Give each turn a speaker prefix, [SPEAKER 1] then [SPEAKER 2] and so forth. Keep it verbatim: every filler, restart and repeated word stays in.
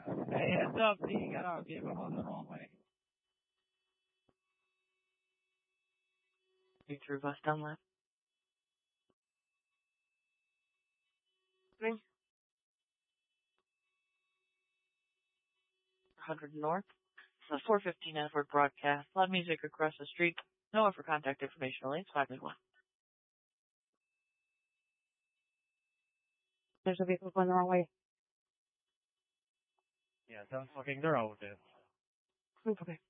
[SPEAKER 1] Hey, heads up, D, you got our vehicle going the wrong way.
[SPEAKER 2] Future bus down left. one hundred north. The four fifteen Edward broadcast. Loud music across the street. No one for contact information. Only it's five one.
[SPEAKER 3] There's a vehicle going the wrong way.
[SPEAKER 1] Yeah, sounds fucking girl with this.
[SPEAKER 2] Okay.